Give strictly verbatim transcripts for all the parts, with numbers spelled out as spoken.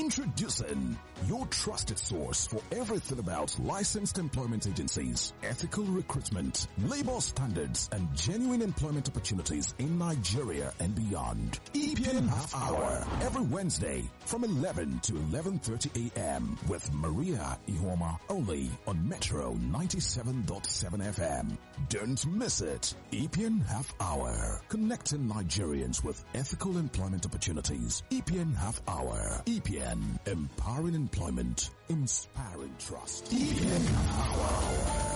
Introducing your trusted source for everything about licensed employment agencies, ethical recruitment, labor standards, and genuine employment opportunities in Nigeria and beyond. E P N Half Hour, every Wednesday from eleven to eleven thirty a m with Maria Ihoma, only on Metro ninety-seven point seven F M. Don't miss it. E P N Half Hour, connecting Nigerians with ethical employment opportunities. E P N Half Hour. E P N, empowering employment, inspiring trust. E P N Half Hour.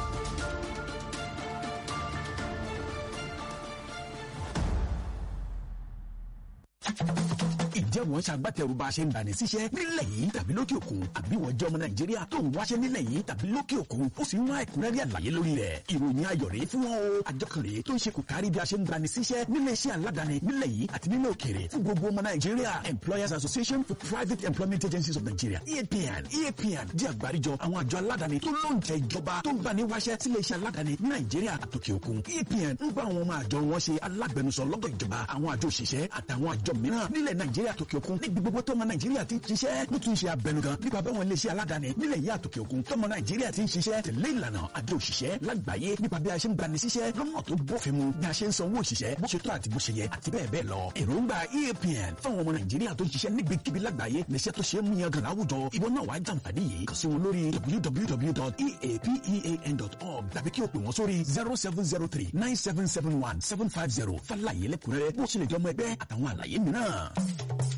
Ìjẹ́ wọ́n ṣàgbátẹrù bá a ṣe ń gbani síṣẹ́ nílẹ̀ yìí tàbí lókè òkun, àbí wọ́n jẹ́ ọmọ Nàìjíríà tó ń wáṣẹ́ nílẹ̀ yìí tàbí lókè òkun, ó sì ń wá ẹ̀kúnrẹ́rẹ́ àlàyé lórí rẹ̀. Ìròyìn ayọ̀ rèé fún wọn o. Àjọ kan rèé tó ń ṣe kò kárí bí a ṣe ń gbani síṣẹ́ nílé iṣẹ́ aládàáni nílẹ̀ yìí àti nílẹ̀ òkèèrè fún gbogbo ọmọ Nàìjíríà. Employers Association for Private Employment Agencies of Nigeria E A P N E A P N jẹ́ àgbáríjọ àwọn àjọ aládàáni tó lóǹtẹ̀ ìjọba tó ń gbani wáṣẹ́ sílé iṣẹ́ aládàáni ní Nàìjíríà àtòkè òkun. E A P N ń bá àwọn ọmọ àjọ wọn ṣe alágbẹnusọ lọ́dọ̀ ìjọba, àwọn àjọ òṣìṣẹ́ àtàwọn àjọ mìíràn nílẹ̀ Nàìjíríà àtòkè òkun níbi gbogbo tọmọ Nàìjíríà ti ń ṣiṣẹ́. Ló tún ṣe abẹnugan nípa báwọn iléeṣẹ́ aládàáni nílẹ̀ yìí àtòkè òkun tọmọ Nàìjíríà ti ń ṣiṣẹ́ tẹ̀lé ìlànà àjọ òṣìṣẹ́ lágbàáyé nípa bí a ṣe ń gbani síṣẹ́ lọ́nà tó bófin mu, bí a ṣe ń sanwó òṣìṣẹ́ bó ṣe tó àti bó ṣe yẹ àti bẹ́ẹ̀ bẹ́ẹ̀ lọ. Èròǹgbà E A P N fáwọn ọmọ Nàìjíríà tó ń ṣiṣẹ́ níbikíbi lágbàáyé níṣẹ́ tó ṣe é mú yan gan láwùjọ. Ìwọ náà wàá jàǹfààní yìí, kàn sí wọn lórí w w w dot e a p e a n dot org tàbí kí o pè wọ́n sórí zero seven zero three nine seven seven one seven five zero fàlàyé lẹ́kùnrẹ́rẹ́ bó ṣe lè jọ ọmọ ẹgbẹ́ àtàwọn àlàyé mìíràn.